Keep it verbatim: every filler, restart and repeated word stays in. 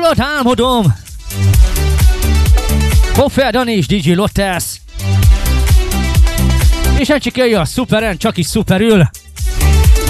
Hallod, álmodom! Hoffer Dani és dé dzsé Lottes. És Encsikéja, szuperen, csak is szuperül.